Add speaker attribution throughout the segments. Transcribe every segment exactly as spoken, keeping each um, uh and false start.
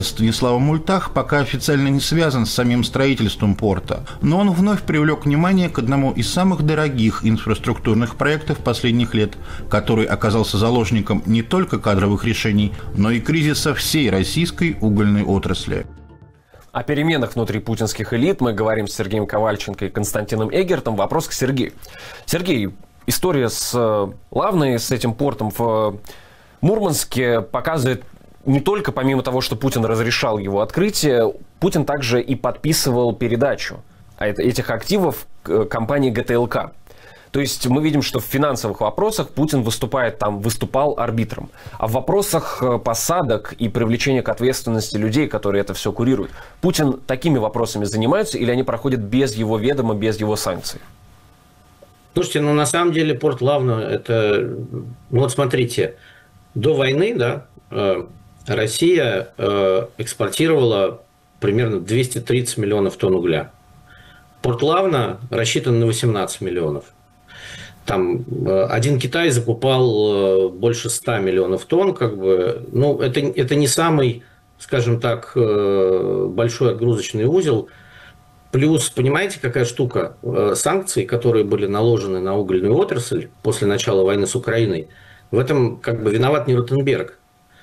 Speaker 1: Станислава Мультах пока официально не связан с самим строительством порта, но он вновь привлек внимание к одному из самых дорогих инфраструктурных проектов последних лет, который оказался заложником не только кадровых решений, но и кризиса всей российской угольной отрасли.
Speaker 2: О переменах внутри путинских элит мы говорим с Сергеем Ковальченко и Константином Эггертом. Вопрос к Сергею. Сергей, история с Лавной, с этим портом в Мурманске показывает не только помимо того, что Путин разрешал его открытие, Путин также и подписывал передачу этих активов компании гэ тэ эл ка. То есть мы видим, что в финансовых вопросах Путин выступает там, выступал арбитром. А в вопросах посадок и привлечения к ответственности людей, которые это все курируют, Путин такими вопросами занимается или они проходят без его ведома, без его санкций?
Speaker 3: Слушайте, ну на самом деле порт Лавна, это, ну вот смотрите, до войны, да, Россия экспортировала примерно двести тридцать миллионов тонн угля. Порт Лавна рассчитан на восемнадцать миллионов. Там один Китай закупал больше ста миллионов тонн, как бы, ну это, это не самый, скажем так, большой отгрузочный узел. Плюс, понимаете, какая штука? Санкции, которые были наложены на угольную отрасль после начала войны с Украиной, в этом как бы виноват не Ротенберг.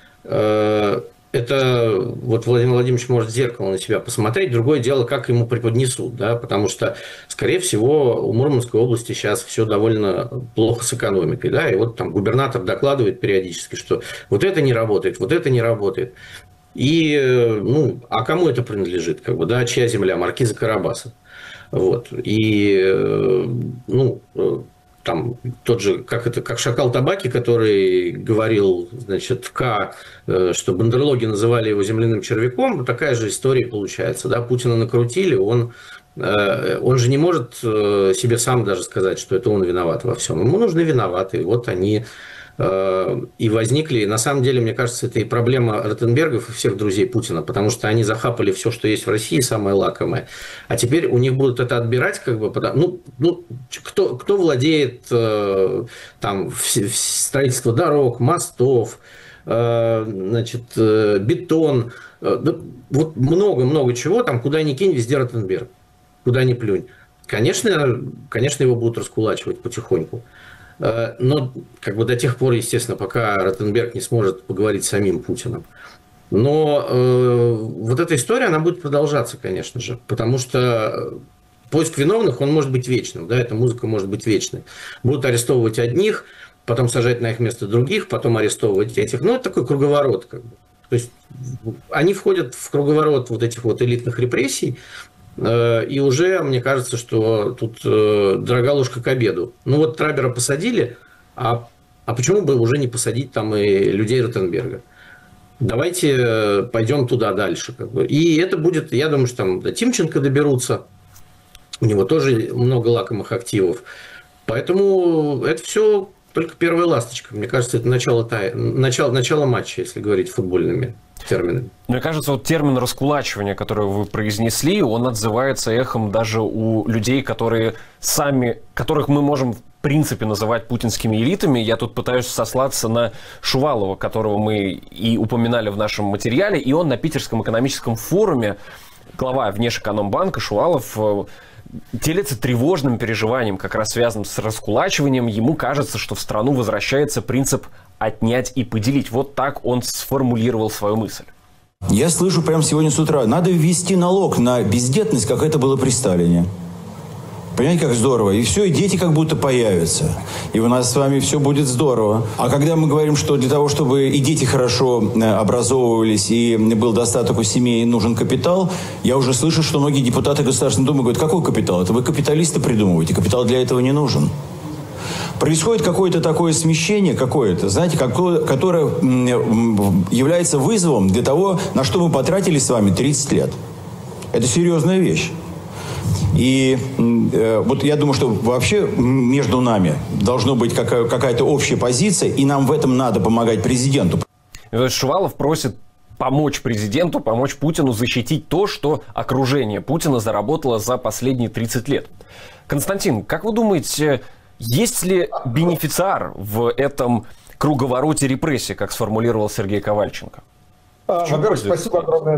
Speaker 3: Это вот Владимир Владимирович может в зеркало на себя посмотреть. Другое дело, как ему преподнесут, да, потому что, скорее всего, у Мурманской области сейчас все довольно плохо с экономикой, да, и вот там губернатор докладывает периодически, что вот это не работает, вот это не работает. И, ну, а кому это принадлежит, как бы, да, чья земля? Маркиза Карабаса. Вот. И, ну, там тот же, как это, как Шакал Табаки, который говорил, значит, в К, что бандерлоги называли его земляным червяком, такая же история получается, да, Путина накрутили, он, он же не может себе сам даже сказать, что это он виноват во всем, ему нужны виноватые, вот они и возникли. И на самом деле, мне кажется, это и проблема Ротенбергов и всех друзей Путина, потому что они захапали все, что есть в России, самое лакомое. А теперь у них будут это отбирать, как бы, ну, ну кто, кто владеет там строительством дорог, мостов, значит, бетон, вот много-много чего, там куда ни кинь, везде Ротенберг, куда ни плюнь. Конечно, конечно, его будут раскулачивать потихоньку. Но как бы до тех пор, естественно, пока Ротенберг не сможет поговорить с самим Путиным. Но э, вот эта история, она будет продолжаться, конечно же, потому что поиск виновных, он может быть вечным, да, эта музыка может быть вечной. Будут арестовывать одних, потом сажать на их место других, потом арестовывать этих. Ну, это такой круговорот, как бы. То есть они входят в круговорот вот этих вот элитных репрессий. И уже, мне кажется, что тут дорога ложка к обеду. Ну вот Трабера посадили, а, а почему бы уже не посадить там и людей Ротенберга? Давайте пойдем туда дальше. Как бы. И это будет, я думаю, что там до Тимченко доберутся. У него тоже много лакомых активов. Поэтому это все только первая ласточка. Мне кажется, это начало, начало, начало матча, если говорить футбольными терминами.
Speaker 2: Мне кажется, вот термин раскулачивания, который вы произнесли, он отзывается эхом даже у людей, которые сами, которых мы можем в принципе называть путинскими элитами. Я тут пытаюсь сослаться на Шувалова, которого мы и упоминали в нашем материале, и он на Питерском экономическом форуме, глава Внешэкономбанка Шувалов, делится тревожным переживанием, как раз связанным с раскулачиванием. Ему кажется, что в страну возвращается принцип «отнять и поделить». Вот так он сформулировал свою мысль.
Speaker 4: Я слышу прямо сегодня с утра, надо ввести налог на бездетность, как это было при Сталине. Понимаете, как здорово? И все, и дети как будто появятся. И у нас с вами все будет здорово. А когда мы говорим, что для того, чтобы и дети хорошо образовывались, и был достаток у семей, нужен капитал, я уже слышу, что многие депутаты Государственной Думы говорят, какой капитал? Это вы капиталисты придумываете, капитал для этого не нужен. Происходит какое-то такое смещение, какое-то, знаете, какое, которое является вызовом для того, на что мы потратили с вами тридцать лет. Это серьезная вещь. И э, вот я думаю, что вообще между нами должна быть какая- какая-то общая позиция, и нам в этом надо помогать президенту.
Speaker 2: Шувалов просит помочь президенту, помочь Путину защитить то, что окружение Путина заработало за последние тридцать лет. Константин, как вы думаете, есть ли бенефициар в этом круговороте репрессий, как сформулировал Сергей Ковальченко?
Speaker 5: Во-первых, спасибо огромное